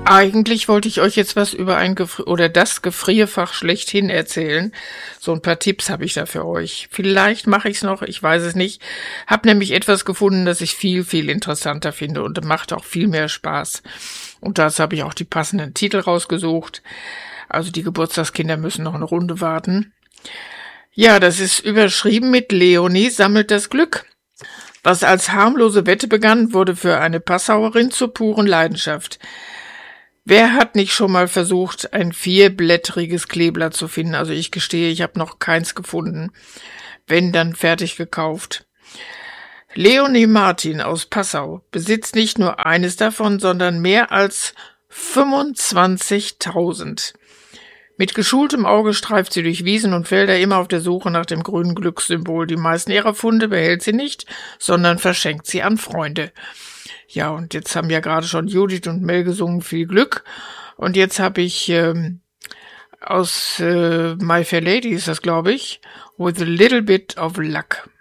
Eigentlich wollte ich euch jetzt was über das Gefrierfach schlechthin erzählen. So ein paar Tipps habe ich da für euch. Vielleicht mache ich es noch, ich weiß es nicht. Hab nämlich etwas gefunden, das ich viel, viel interessanter finde und macht auch viel mehr Spaß. Und dazu habe ich auch die passenden Titel rausgesucht. Also die Geburtstagskinder müssen noch eine Runde warten. Ja, das ist überschrieben mit Leonie sammelt das Glück. Was als harmlose Wette begann, wurde für eine Passauerin zur puren Leidenschaft. Wer hat nicht schon mal versucht, ein 4-blättriges Kleeblatt zu finden? Also ich gestehe, ich habe noch keins gefunden. Wenn, dann fertig gekauft. Leonie Martin aus Passau besitzt nicht nur eines davon, sondern mehr als 25.000. Mit geschultem Auge streift sie durch Wiesen und Felder immer auf der Suche nach dem grünen Glückssymbol. Die meisten ihrer Funde behält sie nicht, sondern verschenkt sie an Freunde. Ja, und jetzt haben ja gerade schon Judith und Mel gesungen, viel Glück. Und jetzt habe ich aus My Fair Lady ist das, glaube ich, With a Little Bit of Luck.